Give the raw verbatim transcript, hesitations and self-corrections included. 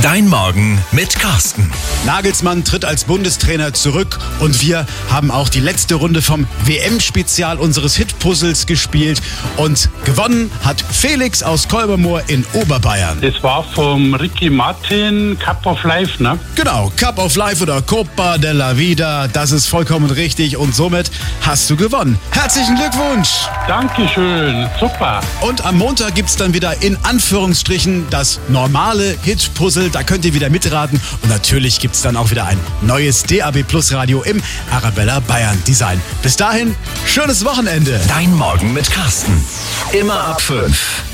Dein Morgen mit Carsten. Nagelsmann tritt als Bundestrainer zurück und wir haben auch die letzte Runde vom W M-Spezial unseres Hit-Puzzles gespielt und gewonnen hat Felix aus Kolbermoor in Oberbayern. Das war vom Ricky Martin, Cup of Life, ne? Genau, Cup of Life oder Copa della Vida, das ist vollkommen richtig und somit hast du gewonnen. Herzlichen Glückwunsch! Dankeschön, super. Und am Montag gibt's dann wieder in Anführungsstrichen das normale Hit-Puzzle. Da könnt ihr wieder mitraten. Und natürlich gibt's dann auch wieder ein neues D A B Plus Radio im Arabella Bayern Design. Bis dahin, schönes Wochenende. Dein Morgen mit Carsten. Immer ab fünf.